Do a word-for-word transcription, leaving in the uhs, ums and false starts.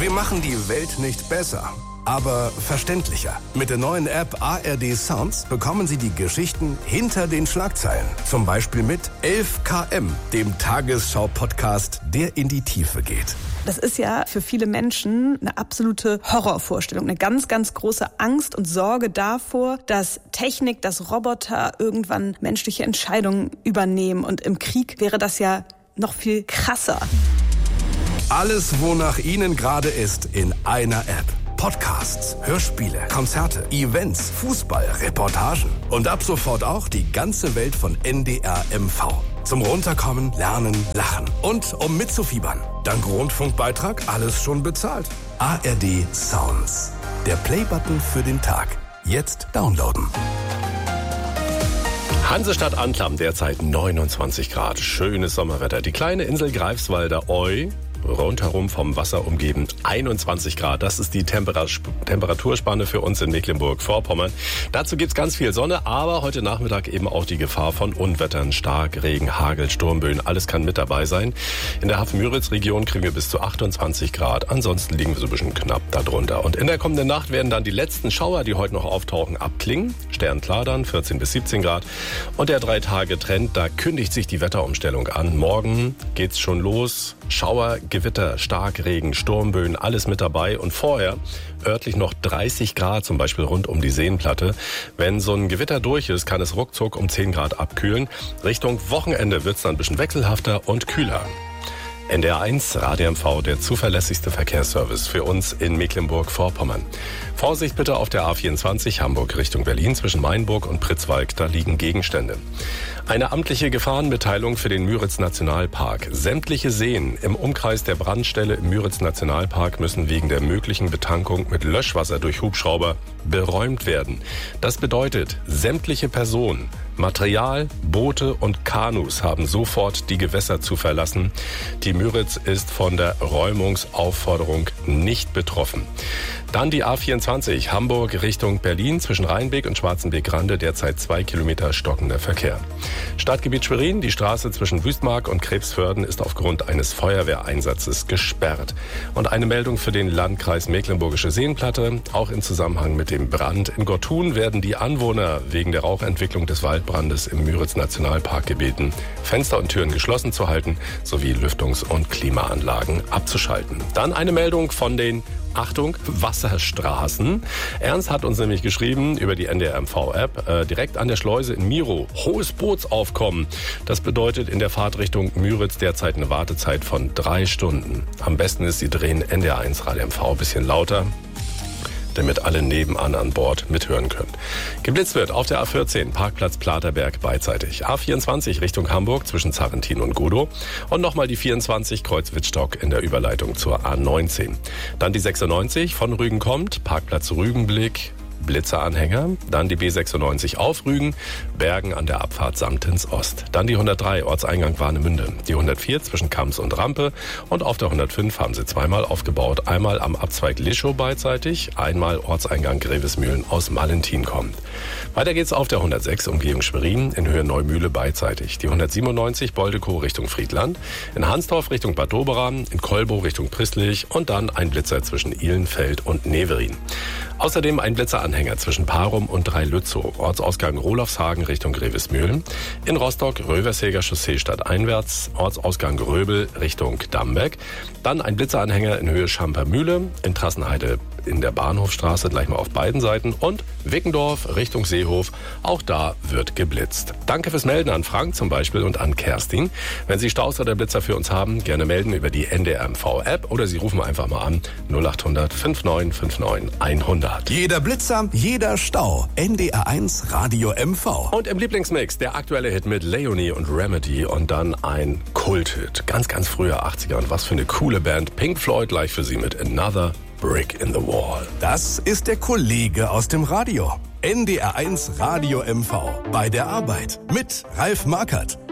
Wir machen die Welt nicht besser, aber verständlicher. Mit der neuen App A R D Sounds bekommen Sie die Geschichten hinter den Schlagzeilen. Zum Beispiel mit elf Kilometer pro Stunde, dem Tagesschau-Podcast, der in die Tiefe geht. Das ist ja für viele Menschen eine absolute Horrorvorstellung, eine ganz, ganz große Angst und Sorge davor, dass Technik, dass Roboter irgendwann menschliche Entscheidungen übernehmen. Und im Krieg wäre das ja noch viel krasser. Alles, wonach Ihnen gerade ist, in einer App. Podcasts, Hörspiele, Konzerte, Events, Fußball, Reportagen und ab sofort auch die ganze Welt von N D R M V. Zum Runterkommen, Lernen, Lachen und um mitzufiebern. Dank Rundfunkbeitrag alles schon bezahlt. A R D Sounds. Der Playbutton für den Tag. Jetzt downloaden. Hansestadt Anklam, derzeit neunundzwanzig Grad. Schönes Sommerwetter. Die kleine Insel Greifswalder Oi, rundherum vom Wasser umgeben, einundzwanzig Grad. Das ist die Temper- Temperaturspanne für uns in Mecklenburg-Vorpommern. Dazu gibt's ganz viel Sonne, aber heute Nachmittag eben auch die Gefahr von Unwettern, Starkregen, Hagel, Sturmböen. Alles kann mit dabei sein. In der Hafen-Müritz-Region kriegen wir bis zu achtundzwanzig Grad. Ansonsten liegen wir so ein bisschen knapp darunter. Und in der kommenden Nacht werden dann die letzten Schauer, die heute noch auftauchen, abklingen. Sternklar dann, vierzehn bis siebzehn Grad. Und der Drei-Tage-Trend, da kündigt sich die Wetterumstellung an. Morgen geht's schon los. Schauer, Gewitter, Starkregen, Sturmböen, alles mit dabei. Und vorher örtlich noch dreißig Grad, zum Beispiel rund um die Seenplatte. Wenn so ein Gewitter durch ist, kann es ruckzuck um zehn Grad abkühlen. Richtung Wochenende wird's dann ein bisschen wechselhafter und kühler. N D R eins, Radio M V, der zuverlässigste Verkehrsservice für uns in Mecklenburg-Vorpommern. Vorsicht bitte auf der A vierundzwanzig Hamburg Richtung Berlin zwischen Mainburg und Pritzwalk, da liegen Gegenstände. Eine amtliche Gefahrenmitteilung für den Müritz-Nationalpark. Sämtliche Seen im Umkreis der Brandstelle im Müritz-Nationalpark müssen wegen der möglichen Betankung mit Löschwasser durch Hubschrauber beräumt werden. Das bedeutet, sämtliche Personen, Material, Boote und Kanus haben sofort die Gewässer zu verlassen. Die Müritz ist von der Räumungsaufforderung nicht betroffen. Dann die A vierundzwanzig Hamburg Richtung Berlin zwischen Rheinbeek und Schwarzenbeek-Rande, derzeit zwei Kilometer stockender Verkehr. Stadtgebiet Schwerin, die Straße zwischen Wüstmark und Krebsförden ist aufgrund eines Feuerwehreinsatzes gesperrt. Und eine Meldung für den Landkreis Mecklenburgische Seenplatte. Auch im Zusammenhang mit dem Brand in Gortun werden die Anwohner wegen der Rauchentwicklung des Waldbrandes im Müritz-Nationalpark gebeten, Fenster und Türen geschlossen zu halten, sowie Lüftungs- und Klimaanlagen abzuschalten. Dann eine Meldung von den Achtung, Wasserstraßen. Ernst hat uns nämlich geschrieben über die N D R M V-App, äh, direkt an der Schleuse in Miro, hohes Bootsaufkommen. Das bedeutet in der Fahrtrichtung Müritz derzeit eine Wartezeit von drei Stunden. Am besten ist, Sie drehen N D R eins Radio M V ein bisschen lauter, damit alle nebenan an Bord mithören können. Geblitzt wird auf der A vierzehn, Parkplatz Platerberg beidseitig. A vierundzwanzig Richtung Hamburg zwischen Zarrentin und Godow. Und nochmal die vierundzwanzig Kreuz Wittstock in der Überleitung zur A neunzehn. Dann die sechsundneunzig von Rügen kommt, Parkplatz Rügenblick, Blitzeranhänger, dann die B sechsundneunzig auf Rügen, Bergen an der Abfahrt Samtens Ost. Dann die hundertdrei, Ortseingang Warnemünde, die hundertvier zwischen Kams und Rampe und auf der hundertfünf haben sie zweimal aufgebaut, einmal am Abzweig Lischow beidseitig, einmal Ortseingang Grevesmühlen aus Malentin kommt. Weiter geht's auf der hundertsechs Umgehung Schwerin in Höhe Neumühle beidseitig, die hundertsiebenundneunzig Boldekow Richtung Friedland, in Hansdorf Richtung Bad Doberan, in Kolbow Richtung Prisslich und dann ein Blitzer zwischen Ihlenfeld und Neverin. Außerdem ein Blitzeranhänger zwischen Parum und Drei-Lützow, Ortsausgang Rolofshagen Richtung Grevesmühlen. In Rostock Röversäger Chaussee stadteinwärts, Ortsausgang Röbel Richtung Dambeck. Dann ein Blitzeranhänger in Höhe Schampermühle, in Trassenheide in der Bahnhofstraße, gleich mal auf beiden Seiten. Und Wickendorf Richtung Seehof, auch da wird geblitzt. Danke fürs Melden an Frank zum Beispiel und an Kerstin. Wenn Sie Staus oder Blitzer für uns haben, gerne melden über die N D R M V-App oder Sie rufen einfach mal an null acht hundert neunundfünfzig neunundfünfzig hundert. Jeder Blitzer, jeder Stau. N D R eins Radio M V. Und im Lieblingsmix der aktuelle Hit mit Leonie und Remedy und dann ein Kulthit. Ganz, ganz früher achtziger und was für eine coole Band. Pink Floyd gleich für Sie mit Another Brick in the Wall. Das ist der Kollege aus dem Radio. N D R eins Radio M V. Bei der Arbeit mit Ralf Markert.